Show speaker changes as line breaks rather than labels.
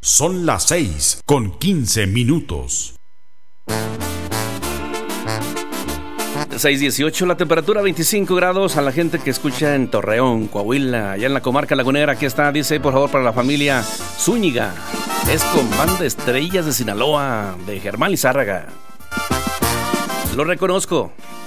Son las 6:15.
6:18, la temperatura 25 grados. A la gente que escucha en Torreón, Coahuila, allá en la comarca lagunera, aquí está, dice, por favor, para la familia Zúñiga. Es con Banda Estrellas de Sinaloa, de Germán Lizárraga. Lo reconozco.